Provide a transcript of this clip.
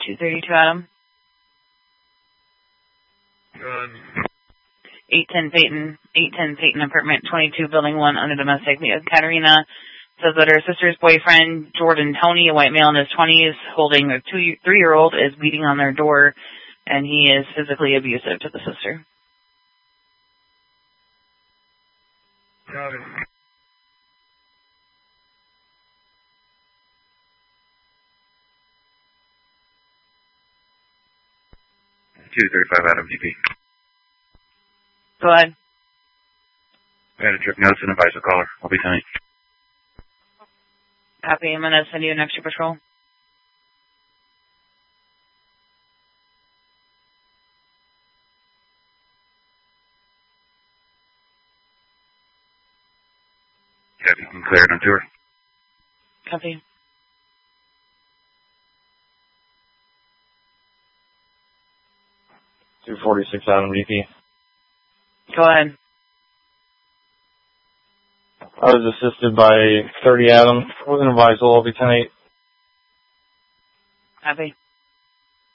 232 Adam. Go ahead. 810 Peyton, apartment 22, building 1, under domestic. Katerina says that her sister's boyfriend, Jordan Tony, a white male in his 20s, holding a 3-year-old, is beating on their door, and he is physically abusive to the sister. Got it. Adam GP. Go ahead. I got a trip notes and advise the caller. I'll be tonight. Copy. I'm going to send you an extra patrol. Copy. I'm cleared on tour. Copy. .246 Adam VP. Go ahead. I was assisted by 30 Adam. Wasn't advised. I'll be 10-8. Copy.